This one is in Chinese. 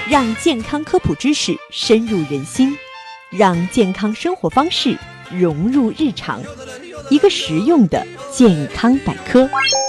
让健康科普知识深入人心，让健康生活方式融入日常，一个实用的健康百科。